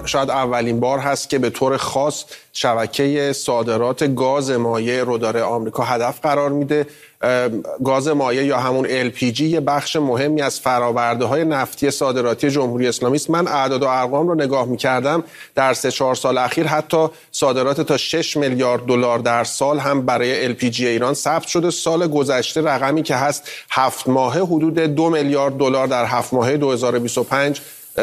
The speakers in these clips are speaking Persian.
شاید اولین بار هست که به طور خاص شبکه صادرات گاز مایع رو داره آمریکا هدف قرار میده. گاز مایع یا همون LPG یه بخش مهمی از فرآورده‌های نفتی صادراتی جمهوری اسلامی است. من اعداد و ارقام رو نگاه می‌کردم، در 3-4 سال اخیر حتی صادرات تا 6 میلیارد دلار در سال هم برای LPG ایران ثبت شده. سال گذشته رقمی که هست 7 ماهه حدود 2 میلیارد دلار در 7 ماهه 2025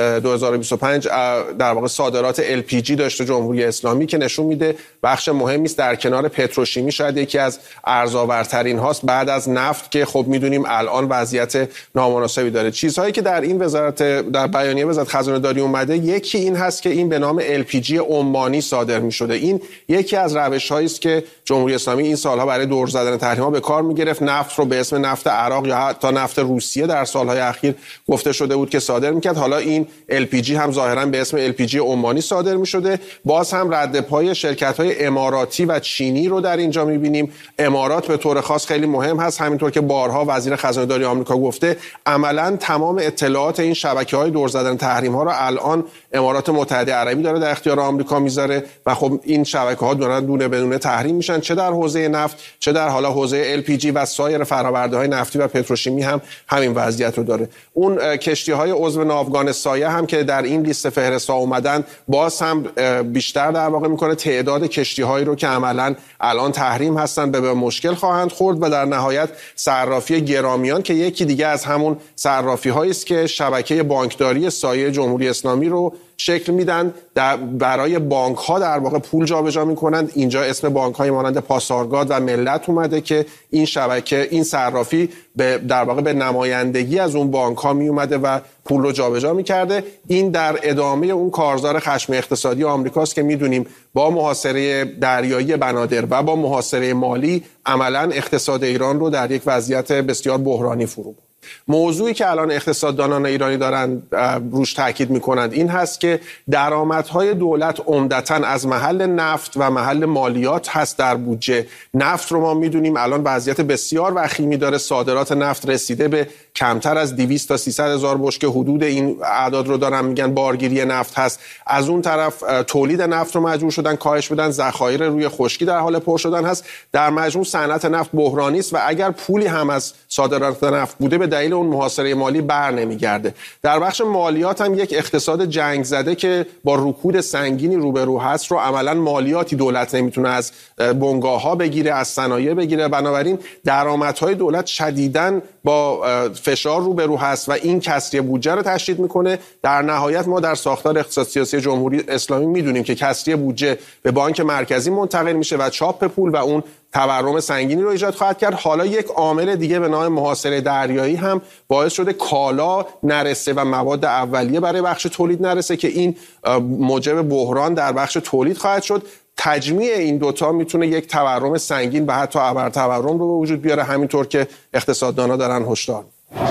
در واقع صادرات LPG داشته جمهوری اسلامی که نشون میده بخش مهمی است. در کنار پتروشیمی شاید یکی از ارزآورترین هاست بعد از نفت که خب میدونیم الان وضعیت نامناسبی داره. چیزهایی که در این وزارت در بیانیه وزارت خزانه داری اومده، یکی این هست که این به نام LPG عمانی صادر میشده. این یکی از روش‌هایی است که جمهوری اسلامی این سالها برای دور زدن تحریم‌ها به کار میگرفت. نفت رو به اسم نفت عراق یا حتی نفت روسیه در سالهای اخیر گفته شده بود که صادر میکرد. حالا این LPG هم ظاهرا به اسم LPG عمانی صادر می شده. باز هم رد پای شرکت‌های اماراتی و چینی رو در اینجا می‌بینیم. امارات به طور خاص خیلی مهم هست، همینطور که بارها وزیر خزانه داری آمریکا گفته عملاً تمام اطلاعات این شبکه‌های دور زدن تحریم‌ها رو الان امارات متحده عربی داره در اختیار آمریکا میذاره و خب این شبکه‌ها دارن دونه بدونه تحریم میشن، چه در حوزه نفت چه در حالا حوزه LPG و سایر فرآورده‌های نفتی و پتروشیمی هم همین وضعیت رو داره. اون کشتی‌های عضو ناوگان سایه هم که در این لیست فهرست‌ها اومدن باز هم بیشتر در واقع میکنه تعداد کشتی‌هایی رو که عملاً الان تحریم هستن به مشکل خواهند خورد و در نهایت صرافی گرامیان که یکی دیگه از همون صرافی‌هایی است که شبکه بانکداری سایه جمهوری اسلامی رو شکل میدن، برای بانک ها در واقع پول جابجا میکنند. اینجا اسم بانک های مانند پاسارگاد و ملت اومده که این شبکه این صرافی در واقع به نمایندگی از اون بانک ها می اومده و پول رو جابجا میکرده. این در ادامه اون کارزار خشم اقتصادی آمریکاست که میدونیم با محاصره دریایی بنادر و با محاصره مالی عملاً اقتصاد ایران رو در یک وضعیت بسیار بحرانی فرو برد. موضوعی که الان اقتصاددانان ایرانی دارن روش تاکید میکنند این هست که درآمدهای دولت عمدتاً از محل نفت و محل مالیات هست در بودجه. نفت رو ما میدونیم الان وضعیت بسیار وخیمی داره. صادرات نفت رسیده به کمتر از 200 تا 300 هزار بشکه، حدود این اعداد رو دارن میگن بارگیری نفت هست. از اون طرف تولید نفت رو مجبور شدن کاهش بدن، ذخایر روی خشکی در حال پر شدن هست. در مجموع صنعت نفت بحرانی است و اگر پولی هم از صادرات نفت بوده به دلیل اون محاصره مالی بر نمیگرده. در بخش مالیات هم یک اقتصاد جنگ زده که با رکود سنگینی روبرو هست رو عملاً مالیاتی دولت نمیتونه از بنگاه‌ها بگیره، از صنایع بگیره. بنابراین درآمدهای دولت شدیداً با فشار روبرو هست و این کسری بودجه رو تشدید میکنه. در نهایت ما در ساختار اقتصاد سیاسی جمهوری اسلامی میدونیم که کسری بودجه به بانک مرکزی منتقل میشه و چاپ پول و اون تورم سنگینی رو ایجاد خواهد کرد. حالا یک عامل دیگه به نام محاصره دریایی هم باعث شده کالا نرسه و مواد اولیه برای بخش تولید نرسه که این موجب بحران در بخش تولید خواهد شد. تجمیع این دوتا میتونه یک تورم سنگین و حتی ابر تورم رو به وجود بیاره، همینطور که اقتصاددانا دارن هشدار.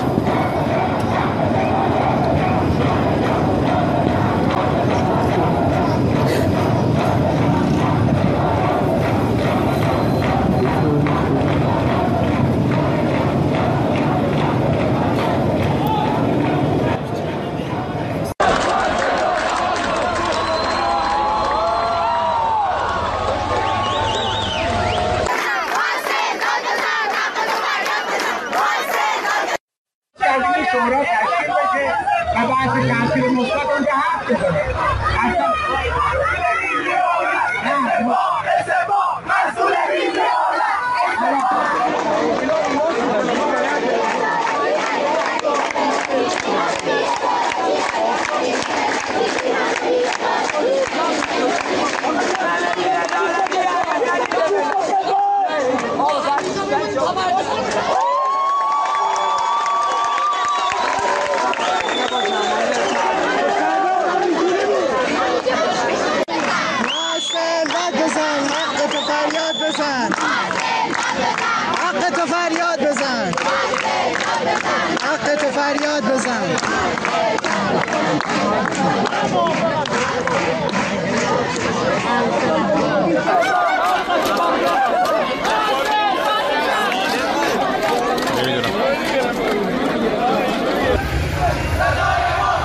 شورا تشکیل بشه و بعد تاثیر مثبت اونجا حرف بزنه.